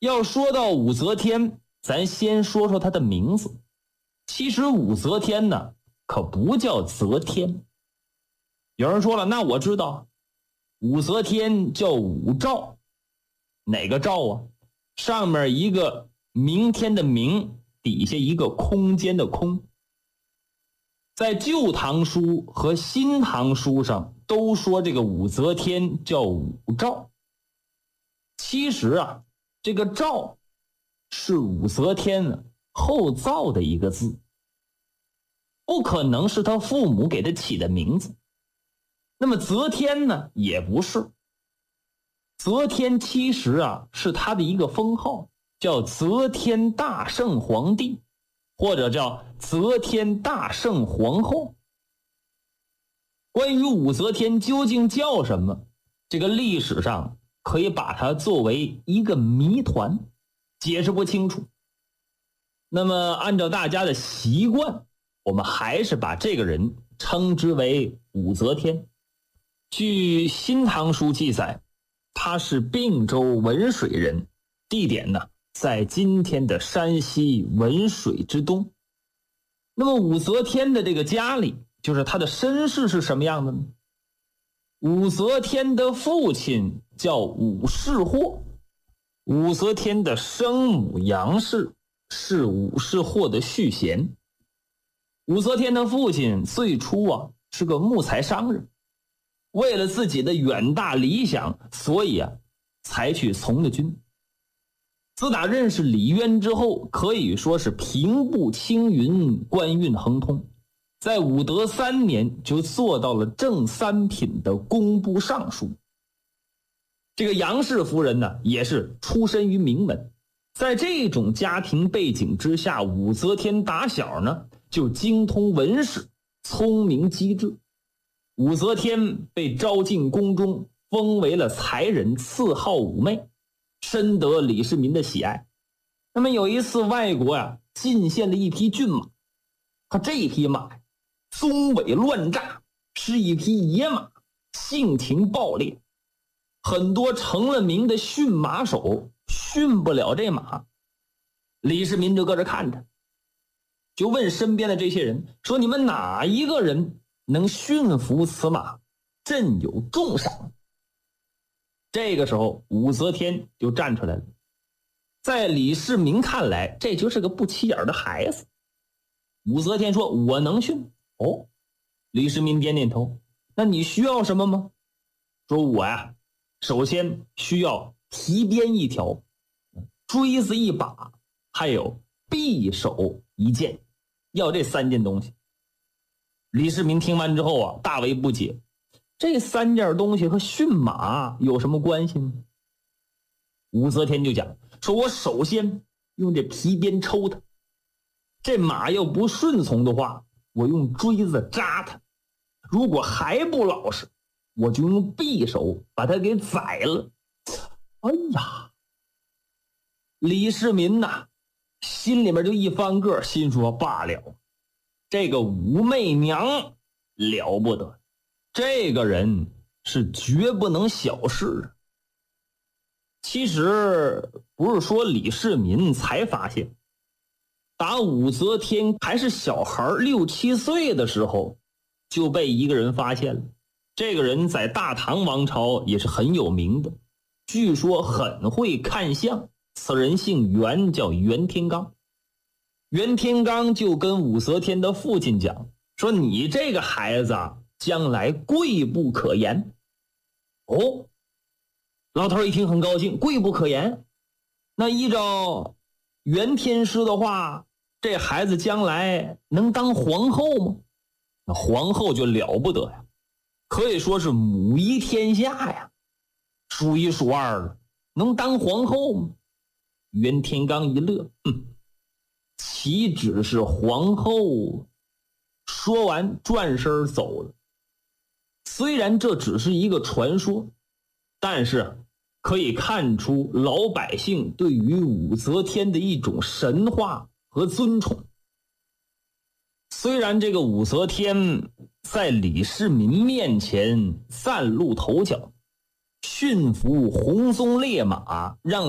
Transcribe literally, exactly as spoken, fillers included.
要说到武则天，咱先说说她的名字。其实武则天呢，可不叫则天。有人说了，那我知道，武则天叫武曌。哪个曌啊？上面一个明天的明，底下一个空间的空。在旧唐书和新唐书上都说这个武则天叫武曌。其实啊，这个曌是武则天后造的一个字，不可能是他父母给他起的名字。那么则天呢，也不是。则天其实啊是他的一个封号，叫则天大圣皇帝，或者叫则天大圣皇后。关于武则天究竟叫什么，这个历史上可以把它作为一个谜团，解释不清楚。那么按照大家的习惯，我们还是把这个人称之为武则天。据《新唐书》记载，他是并州文水人，地点呢在今天的山西文水之东。那么武则天的这个家里，就是她的身世是什么样的呢？武则天的父亲叫武士霍，武则天的生母杨氏是武士霍的续弦。武则天的父亲最初啊是个木材商人，为了自己的远大理想，所以啊才去从了军。自打认识李渊之后，可以说是平步青云，官运亨通。在武德三年就做到了正三品的工部尚书。这个杨氏夫人呢，也是出身于名门。在这种家庭背景之下，武则天打小呢就精通文史，聪明机智。武则天被招进宫中，封为了才人，赐号武媚，深得李世民的喜爱。那么有一次外国呀、啊、进献了一匹骏马，他这匹马鬃尾乱炸，是一匹野马，性情暴烈，很多成了名的驯马手驯不了这马。李世民就搁这看着，就问身边的这些人说，你们哪一个人能驯服此马，朕有重赏。这个时候武则天就站出来了。在李世民看来，这就是个不起眼的孩子。武则天说，我能驯。哦，李世民点点头。那你需要什么吗？说我呀，首先需要提鞭一条，锥子一把，还有匕首一件，要这三件东西。李世民听完之后啊，大为不解，这三件东西和驯马有什么关系呢？武则天就讲说，我首先用这皮鞭抽它，这马要不顺从的话，我用锥子扎它，如果还不老实，我就用匕首把它给宰了。哎呀，李世民呐，心里面就一翻个，心说罢了，这个武媚娘了不得，这个人是绝不能小视。其实不是说李世民才发现，打武则天还是小孩六七岁的时候，就被一个人发现了。这个人在大唐王朝也是很有名的，据说很会看相。此人姓袁，叫袁天罡。袁天罡就跟武则天的父亲讲说，你这个孩子啊，将来贵不可言。哦，老头一听很高兴，贵不可言。那依照袁天师的话，这孩子将来能当皇后吗？那皇后就了不得呀，可以说是母仪天下呀，数一数二的，能当皇后吗？袁天罡一乐，哼，岂止是皇后。说完转身走了。虽然这只是一个传说，但是可以看出老百姓对于武则天的一种神话和尊崇。虽然这个武则天在李世民面前崭露头角，驯服红鬃烈马，让